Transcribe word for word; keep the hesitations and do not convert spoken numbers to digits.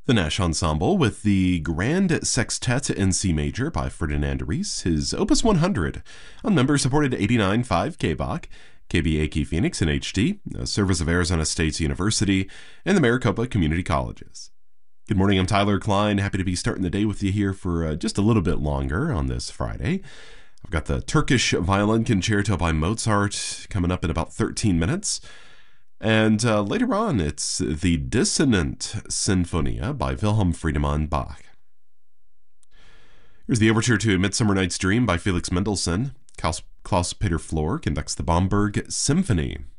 The Nash Ensemble with the Grand Sextet in C Major by Ferdinand Ries, his Opus one hundred, on member-supported eighty-nine point five K B O C, K B A K Phoenix in H D, a service of Arizona State University, and the Maricopa Community Colleges. Good morning, I'm Tyler Klein, happy to be starting the day with you here for uh, just a little bit longer on this Friday. I've got the Turkish Violin Concerto by Mozart coming up in about thirteen minutes. And uh, later on, it's the Dissonant Sinfonia by Wilhelm Friedemann Bach. Here's the overture to Midsummer Night's Dream by Felix Mendelssohn. Klaus, Klaus Peter Flohr conducts the Bamberg Symphony.